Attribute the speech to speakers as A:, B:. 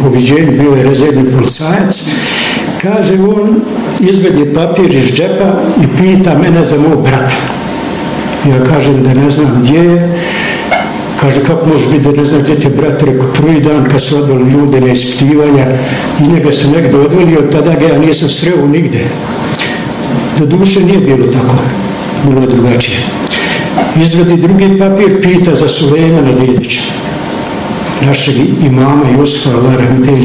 A: viđenju, bio je rezervni policajac. Kaže, on izvedi papir iz džepa i pita mene za mog brata. Ja kažem da ne znam gdje je. Kaže, kako može biti da ne znam gdje ti je brat? Rekao, prvi dan kad su odveli ljude na ispitivanja i njega su negdje odveli, od tada ga ja nisam sreo nigde. Do duše nije bilo tako, bilo drugačije. Izvedi drugi papir, pita za Sulejmana Dedića, našeg imama Jusufa Allah rahmetelji